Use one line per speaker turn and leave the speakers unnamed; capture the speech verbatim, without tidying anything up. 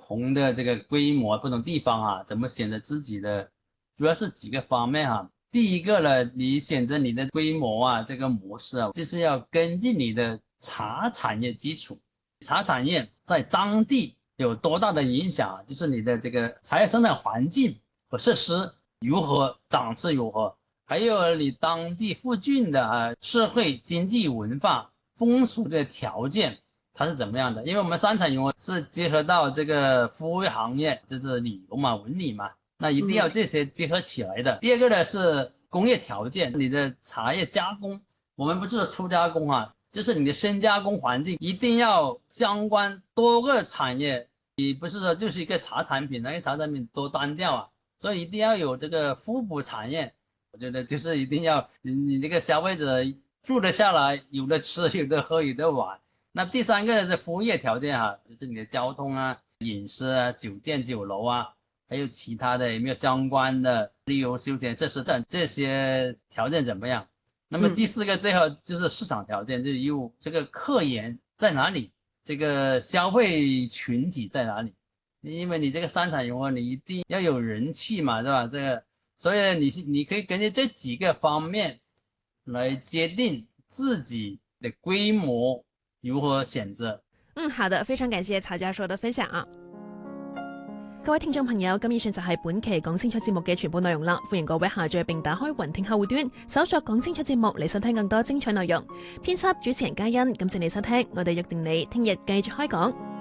同的这个规模、不同地方啊，怎么选择自己的，主要是几个方面哈、啊。第一个呢，你选择你的规模啊，这个模式啊，就是要根据你的茶产业基础，茶产业在当地有多大的影响，就是你的这个茶叶生产环境和设施如何，档次如何，还有你当地附近的啊社会经济文化风俗的条件它是怎么样的？因为我们三产油是结合到这个服务行业，就是旅游嘛、文旅嘛。那一定要这些结合起来的。嗯、第二个呢是工业条件，你的茶叶加工，我们不是说初加工啊，就是你的深加工环境一定要相关多个产业，你不是说就是一个茶产品，那个茶产品多单调啊，所以一定要有这个互补产业。我觉得就是一定要你你这个消费者住得下来，有的吃，有的喝，有的玩。那第三个呢是服务业条件啊，就是你的交通啊、饮食啊、酒店、酒楼啊。还有其他的有没有相关的旅游休闲设施等这些条件怎么样？那么第四个最后就是市场条件，就是有这个客源在哪里，这个消费群体在哪里？因为你这个三产油你一定要有人气嘛，是吧？这个，所以你是你可以根据这几个方面来决定自己的规模如何选擇。
嗯，好的，非常感謝曹教授的分享啊。各位聽眾朋友，咁以上就係本期講清楚節目嘅全部內容啦。歡迎各位下載並打開雲聽客戶端，搜索講清楚節目嚟收聽更多精彩內容。編輯主持人嘉欣，感謝你收聽，我哋約定你聽日繼續開講。